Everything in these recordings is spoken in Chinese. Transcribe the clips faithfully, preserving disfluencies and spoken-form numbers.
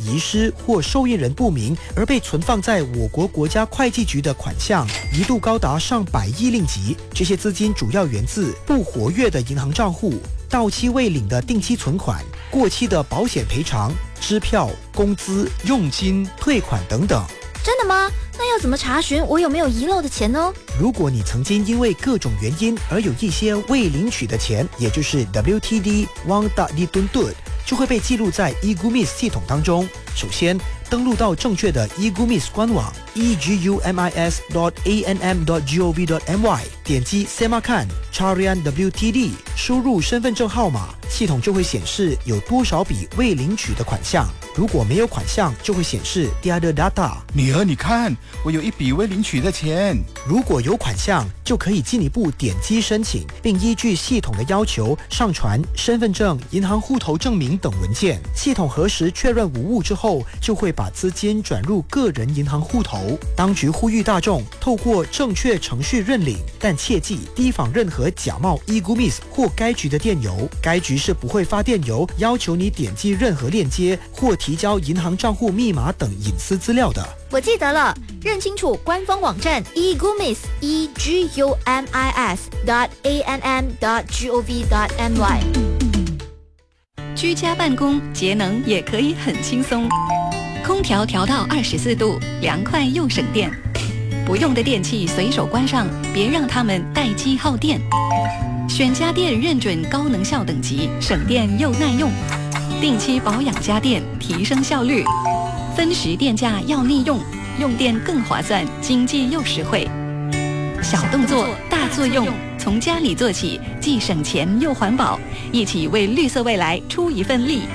遗失或受益人不明而被存放在我国国家会计局的款项，一度高达上百亿令吉。这些资金主要源自不活跃的银行账户、到期未领的定期存款、过期的保险赔偿、支票、工资、佣金、退款等等。 真的吗？那要怎么查询我有没有遗漏的钱呢？ 如果你曾经因为各种原因而有一些未领取的钱，也就是 W T D Wang Tak Dituntut， 就会被记录在 e-Gumis 系统当中。首先，登录到正确的 e-Gumis 官网 e g u m i s dot a n m dot gov dot m y， 点击 Semakan Carian W T D， 输入身份证号码，系统就会显示有多少笔未领取的款项。如果没有款项，就会显示 Tiada data。 女儿，你看，我有一笔未领取的钱。 如果有款项，就可以进一步点击申请，并依据系统的要求上传身份证、银行户头证明等文件。系统核实确认无误之后，就会把资金转入个人银行户头。当局呼吁大众透过正确程序认领，但切记提防任何假冒 e-Gumis 或该局的电邮。该局是不会发电邮要求你点击任何链接或提交银行账户密码等隐私资料的。 我记得了，认清楚官方网站 e-Gumis e g u m i s dot a n m dot gov dot m y。 居家办公节能也可以很轻松，空调调到二十四度，凉快又省电。不用的电器随手关上，别让它们待机耗电。选家电认准高能效等级，省电又耐用。定期保养家电，提升效率。分时电价要利用，用电更划算，经济又实惠。小动作大作用，从家里做起，既省钱又环保，一起为绿色未来出一份力。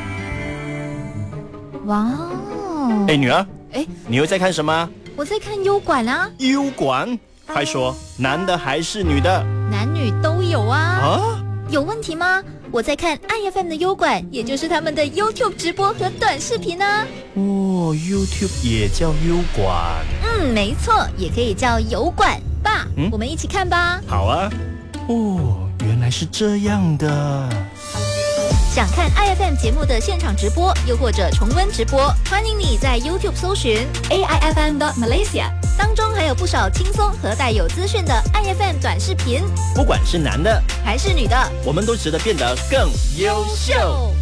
哇哦！ 哎，女儿， 哎， 你又在看什么？ 我在看优管啊。 优管？快说，男的还是女的？ 男女都有啊。 啊？ 有问题吗？我在看 I F M 的优管，也就是他们的 YouTube 直播和短视频啊。 哦 ，YouTube 也叫优管。 嗯，没错，也可以叫油管。爸，嗯、我们一起看吧。 好啊。哦，原来是这样的。 想看 I F M 节目的现场直播，又或者重温直播，欢迎你在 YouTube 搜寻 A I F M dot Malaysia， 当中还有不少轻松和带有资讯的 I F M 短视频。 不管是男的还是女的， 我们都值得变得更优秀。